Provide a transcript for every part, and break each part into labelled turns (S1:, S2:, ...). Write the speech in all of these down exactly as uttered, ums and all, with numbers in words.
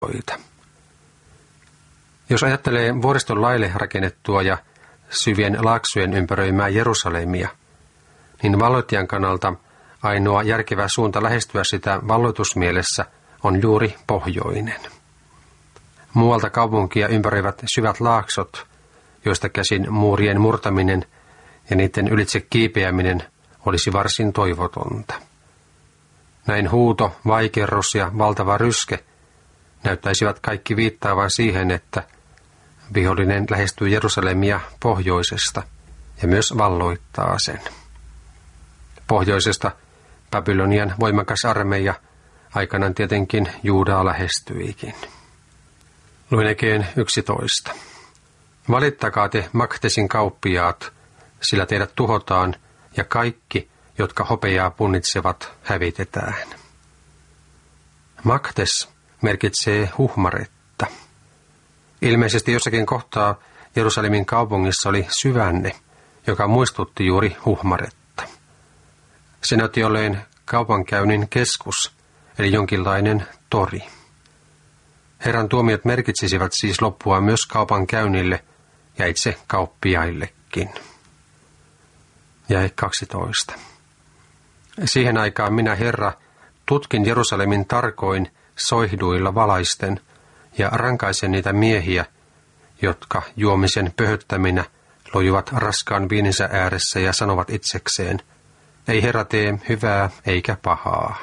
S1: valloita. Jos ajattelee vuoriston laille rakennettua ja syvien laaksojen ympäröimää Jerusalemia, niin valloittajan kannalta ainoa järkevä suunta lähestyä sitä valloitusmielessä on juuri pohjoinen. Muualta kaupunkia ympäröivät syvät laaksot, joista käsin muurien murtaminen ja niiden ylitse kiipeäminen olisi varsin toivotonta. Näin huuto, vaikerrus ja valtava ryske näyttäisivät kaikki viittaavan siihen, että vihollinen lähestyy Jerusalemia pohjoisesta ja myös valloittaa sen. Pohjoisesta Babylonian voimakas armeija aikanaan tietenkin Juudaa lähestyikin. Luen Ekeen yksitoista. Valittakaa te Maktesin kauppiaat, sillä teidät tuhotaan, ja kaikki, jotka hopeaa punnitsevat, hävitetään. Maktes merkitsee huhmaretta. Ilmeisesti jossakin kohtaa Jerusalemin kaupungissa oli syvänne, joka muistutti juuri huhmaretta. Se näytti olleen kaupankäynnin keskus, eli jonkinlainen tori. Herran tuomiot merkitsisivät siis loppua myös kaupankäynnille ja itse kauppiaillekin. Jae kaksitoista. Siihen aikaan minä, Herra, tutkin Jerusalemin tarkoin soihduilla valaisten ja rankaisen niitä miehiä, jotka juomisen pöhöttäminä lojuvat raskaan viininsä ääressä ja sanovat itsekseen, ei Herra tee hyvää eikä pahaa.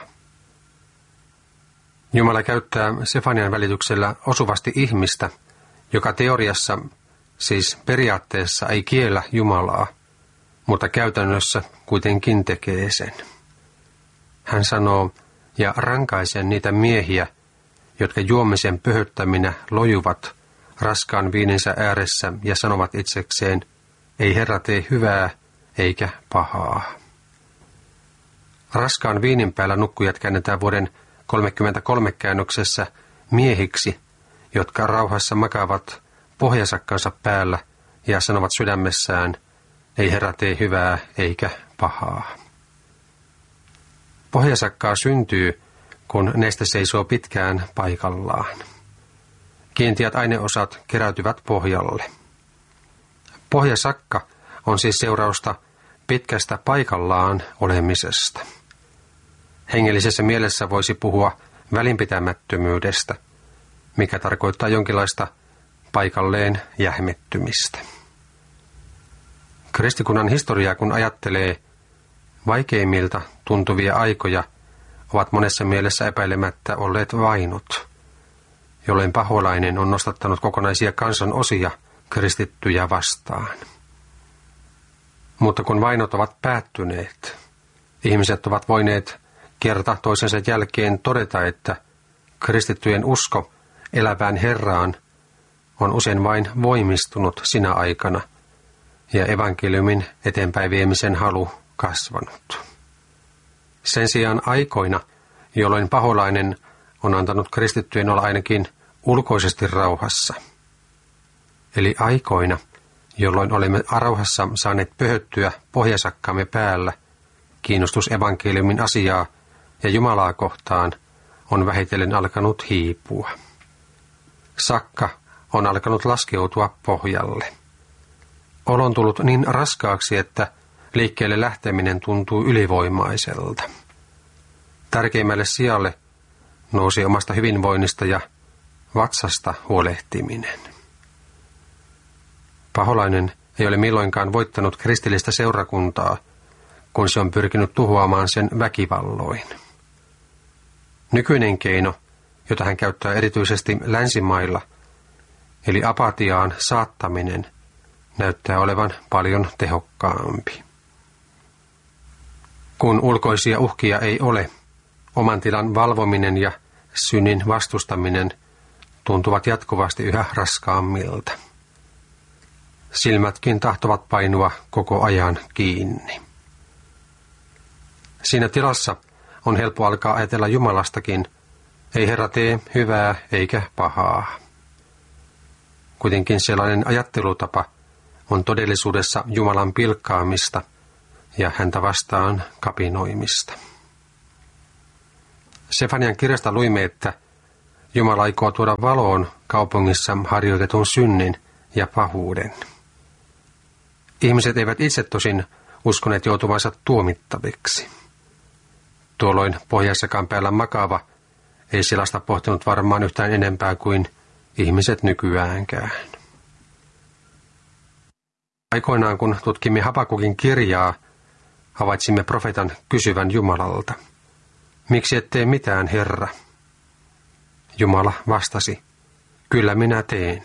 S1: Jumala käyttää Sefanian välityksellä osuvasti ihmistä, joka teoriassa, siis periaatteessa ei kiellä Jumalaa, mutta käytännössä kuitenkin tekee sen. Hän sanoo, ja rankaisen niitä miehiä, jotka juomisen pöhöttäminä lojuvat raskaan viininsä ääressä ja sanovat itsekseen, ei Herra tee hyvää eikä pahaa. Raskaan viinin päällä nukkujat käännetään vuoden kolmekymmentäkolme käännöksessä miehiksi, jotka rauhassa makaavat pohjasakkansa päällä ja sanovat sydämessään, ei Herra tee hyvää eikä pahaa. Pohjasakkaa syntyy, kun neste seisoo pitkään paikallaan. Kiinteät aineosat keräytyvät pohjalle. Pohjasakka on siis seurausta pitkästä paikallaan olemisesta. Hengellisessä mielessä voisi puhua välinpitämättömyydestä, mikä tarkoittaa jonkinlaista paikalleen jähmettymistä. Kristikunnan historiaa kun ajattelee, vaikeimmilta tuntuvia aikoja ovat monessa mielessä epäilemättä olleet vainot, jolloin paholainen on nostattanut kokonaisia kansan osia kristittyjä vastaan. Mutta kun vainot ovat päättyneet, ihmiset ovat voineet kerta toisensa jälkeen todeta, että kristittyjen usko elävään Herraan on usein vain voimistunut sinä aikana ja evankeliumin eteenpäin viemisen halu kasvanut. Sen sijaan aikoina, jolloin paholainen on antanut kristittyjen olla ainakin ulkoisesti rauhassa, eli aikoina, jolloin olemme rauhassa saaneet pöhöttyä pohjasakkamme päällä, kiinnostus evankeliumin asiaa ja Jumalaa kohtaan on vähitellen alkanut hiipua. Sakka on alkanut laskeutua pohjalle. Olo on tullut niin raskaaksi, että liikkeelle lähteminen tuntuu ylivoimaiselta. Tärkeimmälle sijalle nousi omasta hyvinvoinnista ja vatsasta huolehtiminen. Paholainen ei ole milloinkaan voittanut kristillistä seurakuntaa, kun se on pyrkinyt tuhoamaan sen väkivalloin. Nykyinen keino, jota hän käyttää erityisesti länsimailla, eli apatiaan saattaminen, näyttää olevan paljon tehokkaampi. Kun ulkoisia uhkia ei ole, oman tilan valvominen ja synnin vastustaminen tuntuvat jatkuvasti yhä raskaammilta. Silmätkin tahtovat painua koko ajan kiinni. Siinä tilassa on helppo alkaa ajatella Jumalastakin, ei Herra tee hyvää eikä pahaa. Kuitenkin sellainen ajattelutapa on todellisuudessa Jumalan pilkkaamista ja häntä vastaan kapinoimista. Sefanian kirjasta luimme, että Jumala aikoo tuoda valoon kaupungissa harjoitetun synnin ja pahuuden. Ihmiset eivät itse tosin uskoneet joutuvansa tuomittaviksi. Tuolloin pohjassakaan päällä makaava ei sellaista pohtinut varmaan yhtään enempää kuin ihmiset nykyäänkään. Aikoinaan kun tutkimme Habakukin kirjaa, havaitsimme profeetan kysyvän Jumalalta, miksi et tee mitään, Herra? Jumala vastasi, kyllä minä teen.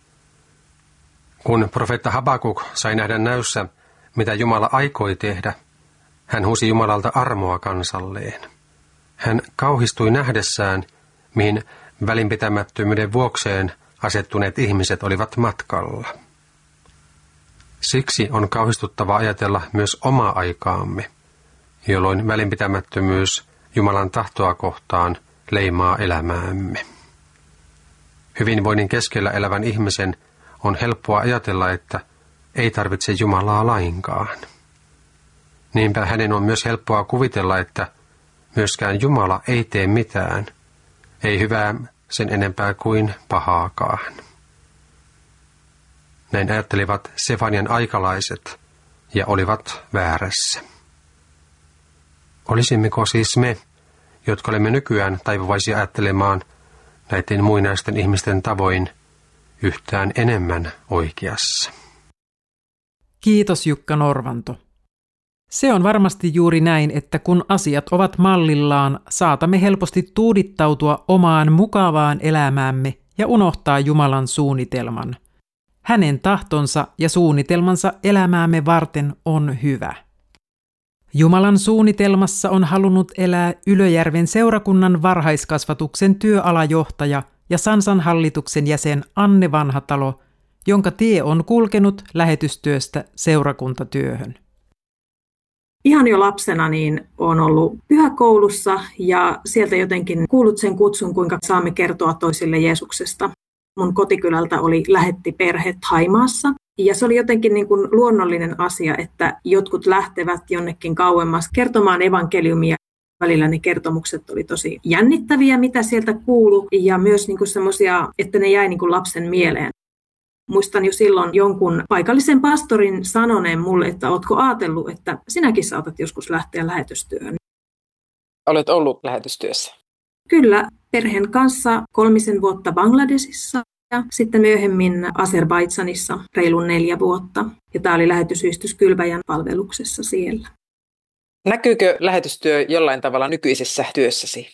S1: Kun profeetta Habakuk sai nähdä näyssä, mitä Jumala aikoi tehdä, hän huusi Jumalalta armoa kansalleen. Hän kauhistui nähdessään, mihin välinpitämättömyyden vuokseen asettuneet ihmiset olivat matkalla. Siksi on kauhistuttava ajatella myös omaa aikaamme, jolloin välinpitämättömyys Jumalan tahtoa kohtaan leimaa elämäämme. Hyvinvoinnin keskellä elävän ihmisen on helppoa ajatella, että ei tarvitse Jumalaa lainkaan. Niinpä hänen on myös helppoa kuvitella, että myöskään Jumala ei tee mitään, ei hyvää sen enempää kuin pahaakaan. Näin ajattelivat Sefanian aikalaiset ja olivat väärässä. Olisimmeko siis me, jotka olemme nykyään taipuvaisia ajattelemaan näiden muinaisten ihmisten tavoin, yhtään enemmän oikeassa?
S2: Kiitos Jukka Norvanto. Se on varmasti juuri näin, että kun asiat ovat mallillaan, saatamme helposti tuudittautua omaan mukavaan elämäämme ja unohtaa Jumalan suunnitelman. Hänen tahtonsa ja suunnitelmansa elämäämme varten on hyvä. Jumalan suunnitelmassa on halunnut elää Ylöjärven seurakunnan varhaiskasvatuksen työalajohtaja ja Sansan hallituksen jäsen Anne Vanhatalo, jonka tie on kulkenut lähetystyöstä seurakuntatyöhön.
S3: Ihan jo lapsena niin olen ollut pyhäkoulussa ja sieltä jotenkin kuullut sen kutsun, kuinka saamme kertoa toisille Jeesuksesta. Mun kotikylältä oli lähettiperhe Thaimaassa ja se oli jotenkin niin kuin luonnollinen asia, että jotkut lähtevät jonnekin kauemmas kertomaan evankeliumia. Välillä ne kertomukset oli tosi jännittäviä, mitä sieltä kuului ja myös niin kuin semmoisia, että ne jäi niin kuin lapsen mieleen. Muistan jo silloin jonkun paikallisen pastorin sanoneen mulle, että ootko ajatellut, että sinäkin saatat joskus lähteä lähetystyöhön.
S4: Olet ollut lähetystyössä?
S3: Kyllä, perheen kanssa kolmisen vuotta Bangladesissa ja sitten myöhemmin Azerbaidžanissa reilun neljä vuotta. Ja tämä oli lähetysyhdistyskylväjän palveluksessa siellä.
S4: Näkyykö lähetystyö jollain tavalla nykyisessä työssäsi?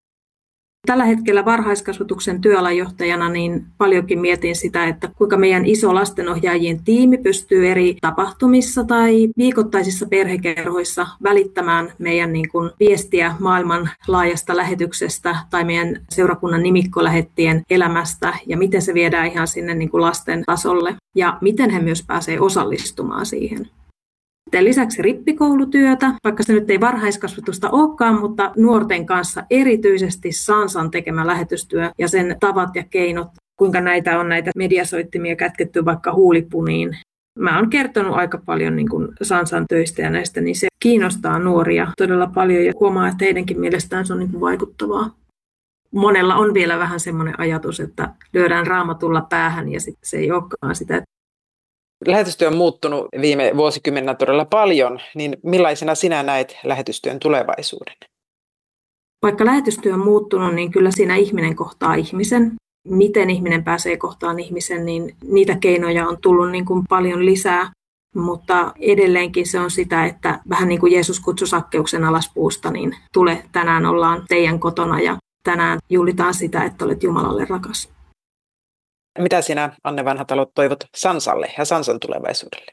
S3: Tällä hetkellä varhaiskasvatuksen työalajohtajana niin paljonkin mietin sitä, että kuinka meidän iso lastenohjaajien tiimi pystyy eri tapahtumissa tai viikoittaisissa perhekerhoissa välittämään meidän niin kuin viestiä maailman laajasta lähetyksestä tai meidän seurakunnan nimikkolähettien elämästä ja miten se viedään ihan sinne niin kuin lasten tasolle ja miten he myös pääsee osallistumaan siihen. Sitten lisäksi rippikoulutyötä, vaikka se nyt ei varhaiskasvatusta olekaan, mutta nuorten kanssa erityisesti Sansan tekemä lähetystyö ja sen tavat ja keinot, kuinka näitä on näitä mediasoittimia kätketty vaikka huulipuniin. Mä oon kertonut aika paljon niin kuin Sansan töistä ja näistä, niin se kiinnostaa nuoria todella paljon ja huomaa, että heidänkin mielestään se on niin kuin vaikuttavaa. Monella on vielä vähän semmoinen ajatus, että lyödään raamatulla päähän ja sit se ei olekaan sitä.
S4: Lähetystyö on muuttunut viime vuosikymmenenä todella paljon, niin millaisena sinä näet lähetystyön tulevaisuuden?
S3: Vaikka lähetystyö on muuttunut, niin kyllä siinä ihminen kohtaa ihmisen. Miten ihminen pääsee kohtaan ihmisen, niin niitä keinoja on tullut niin kuin paljon lisää. Mutta edelleenkin se on sitä, että vähän niin kuin Jeesus kutsui Sakkeuksen alaspuusta, niin tule tänään ollaan teidän kotona ja tänään juhlitaan sitä, että olet Jumalalle rakas.
S4: Mitä sinä, Anne Vanhatalo, toivot Sansalle ja Sansan tulevaisuudelle?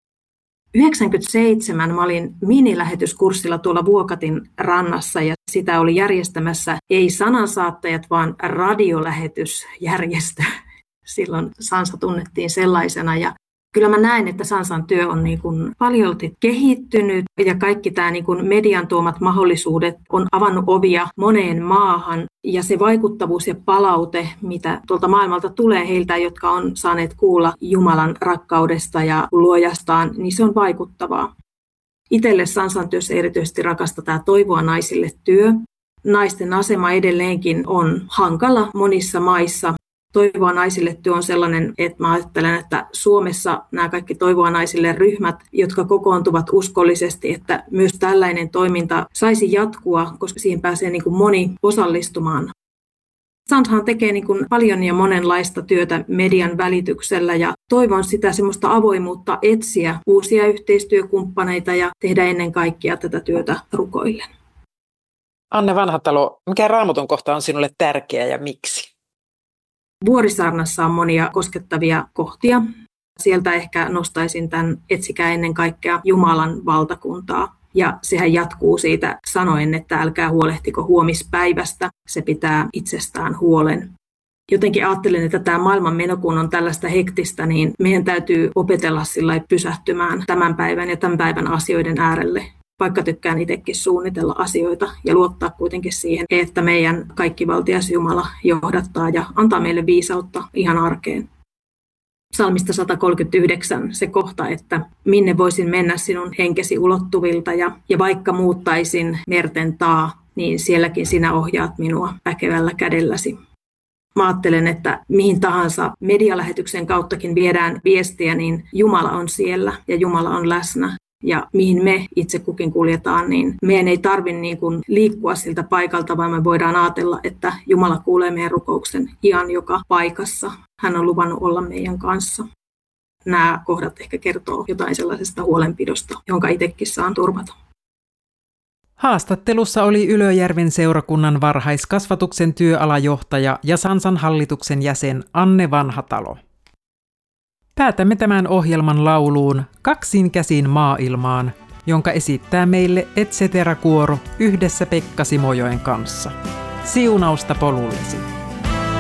S3: yhdeksänkymmentäseitsemän mä olin minilähetyskurssilla tuolla Vuokatin rannassa ja sitä oli järjestämässä ei sanansaattajat, vaan radiolähetysjärjestö. Silloin Sansa tunnettiin sellaisena ja kyllä mä näen, että Sansan työ on niin kuin paljolti kehittynyt ja kaikki tämä niin kuin median tuomat mahdollisuudet on avannut ovia moneen maahan. Ja se vaikuttavuus ja palaute, mitä tuolta maailmalta tulee heiltä, jotka on saaneet kuulla Jumalan rakkaudesta ja luojastaan, niin se on vaikuttavaa. Itselle Sansan työssä erityisesti rakasta tämä Toivoa naisille työ. naisten asema edelleenkin on hankala monissa maissa. Toivoa naisille työ on sellainen, että mä ajattelen, että Suomessa nämä kaikki Toivoa naisille ryhmät, jotka kokoontuvat uskollisesti, että myös tällainen toiminta saisi jatkua, koska siihen pääsee niin kuin moni osallistumaan. Sandhan tekee niin kuin paljon ja monenlaista työtä median välityksellä ja toivon sitä semmoista avoimuutta etsiä uusia yhteistyökumppaneita ja tehdä ennen kaikkea tätä työtä rukoillen.
S4: Anne Vanhatalo, mikä Raamatun kohta on sinulle tärkeä ja miksi?
S3: Vuorisaarnassa on monia koskettavia kohtia. Sieltä ehkä nostaisin tämän etsikää ennen kaikkea Jumalan valtakuntaa. Ja sehän jatkuu siitä sanoen, että älkää huolehtiko huomispäivästä, se pitää itsestään huolen. Jotenkin ajattelen, että tämä maailman meno, kun on tällaista hektistä, niin meidän täytyy opetella sillä pysähtymään tämän päivän ja tämän päivän asioiden äärelle. Vaikka tykkään itsekin suunnitella asioita ja luottaa kuitenkin siihen, että meidän kaikkivaltias Jumala johdattaa ja antaa meille viisautta ihan arkeen. Psalmista sata kolmekymmentäyhdeksän se kohta, että minne voisin mennä sinun henkesi ulottuvilta ja, ja vaikka muuttaisin merten taa, niin sielläkin sinä ohjaat minua väkevällä kädelläsi. Mä ajattelen, että mihin tahansa medialähetyksen kauttakin viedään viestiä, niin Jumala on siellä ja Jumala on läsnä. Ja mihin me itse kukin kuljetaan, niin meidän ei tarvitse niin kuin liikkua siltä paikalta, vaan me voidaan ajatella, että Jumala kuulee meidän rukouksen ihan joka paikassa. Hän on luvannut olla meidän kanssa. Nämä kohdat ehkä kertoo jotain sellaisesta huolenpidosta, jonka itsekin saan turvata.
S2: Haastattelussa oli Ylöjärven seurakunnan varhaiskasvatuksen työalajohtaja ja Sansan hallituksen jäsen Anne Vanhatalo. Päätämme tämän ohjelman lauluun Kaksin käsin maailmaan, jonka esittää meille Et cetera -kuoro yhdessä Pekka Simojoen kanssa. Siunausta polullesi!